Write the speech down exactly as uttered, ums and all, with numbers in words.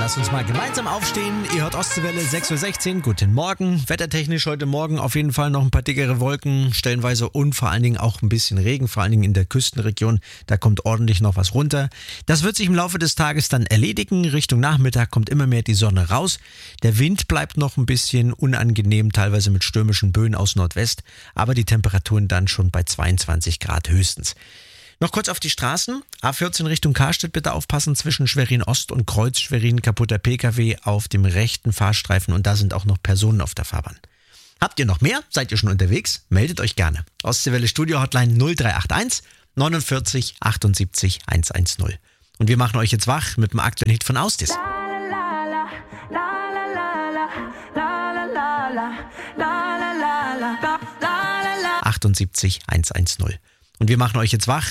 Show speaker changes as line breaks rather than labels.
Lasst uns mal gemeinsam aufstehen. Ihr hört Ostseewelle sechs Uhr sechzehn. Guten Morgen. Wettertechnisch heute Morgen auf jeden Fall noch ein paar dickere Wolken, stellenweise und vor allen Dingen auch ein bisschen Regen, vor allen Dingen in der Küstenregion. Da kommt ordentlich noch was runter. Das wird sich im Laufe des Tages dann erledigen. Richtung Nachmittag kommt immer mehr die Sonne raus. Der Wind bleibt noch ein bisschen unangenehm, teilweise mit stürmischen Böen aus Nordwest, aber die Temperaturen dann schon bei zweiundzwanzig Grad höchstens. Noch kurz auf die Straßen. A vierzehn Richtung Karstedt bitte aufpassen, zwischen Schwerin Ost und Kreuz Schwerin kaputter P K W auf dem rechten Fahrstreifen und da sind auch noch Personen auf der Fahrbahn. Habt ihr noch mehr? Seid ihr schon unterwegs? Meldet euch gerne. Ostseewelle Studio Hotline null drei acht eins neunundvierzig achtundsiebzig hundertzehn. Und wir machen euch jetzt wach mit dem aktuellen Hit von Austis. achtundsiebzig hundertzehn. Und wir machen euch jetzt wach